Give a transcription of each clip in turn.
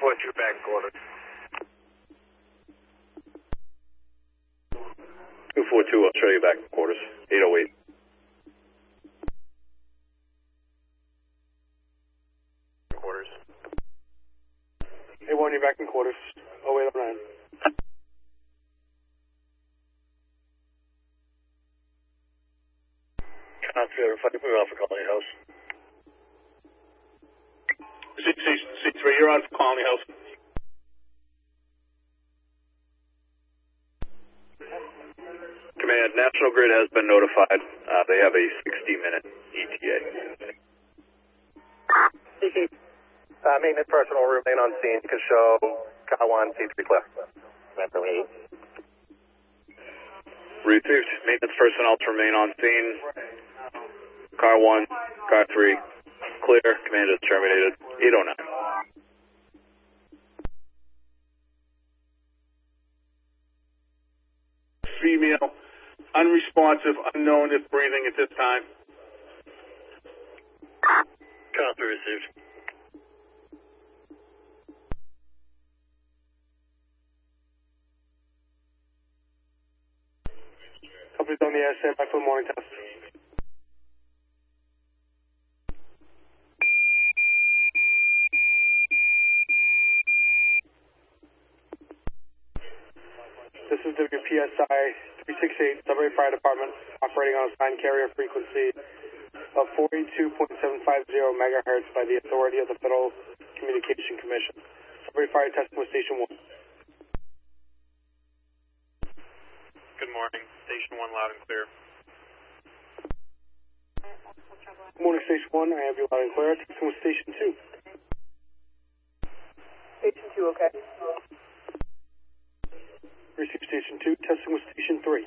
242 back quarters. 242, I'll show you back in quarters. 808. Quarters. 8-1, you're back in quarters. 0809. Concentrator, if I can move off for Colony House. C3, you're on for Colony House. Command, National Grid has been notified. They have a 60-minute ETA. Maintenance personnel will remain on scene. You can show car 1, C3 clear. Received. Maintenance personnel to remain on scene. Car 1, car 3, clear. Command is terminated. 809. Female, unresponsive, unknown if breathing at this time. Copy received. Company's on the air, stand by for the morning test. This is WPSI 368, Sudbury Fire Department, operating on a assigned carrier frequency of 42.750 megahertz by the authority of the Federal Communication Commission. Sudbury Fire testing with Station 1. Good morning. Station 1 loud and clear. Good morning, Station 1. I have you loud and clear. Testing with Station 2. Station 2, okay. Receive Station 2. Testing with Station 3.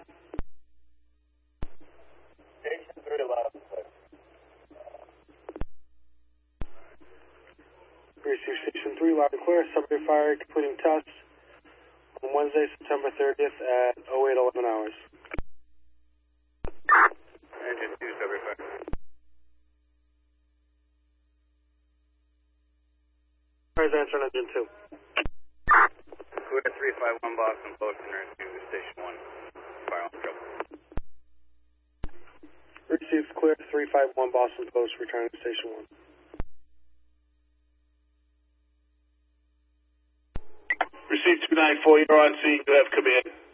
Station 3 loud and clear. Receive Station 3 loud and clear. Sudbury Fire completing tests on Wednesday, September 30th at 0811 hours. Engine 2, Sudbury Fire. Fire's answering Engine 2. Clear 351 Boston, Post and to Station 1. Fire on trouble. Received clear 351 Boston Post, returning to Station 1. Received 294, you're on scene, you have command.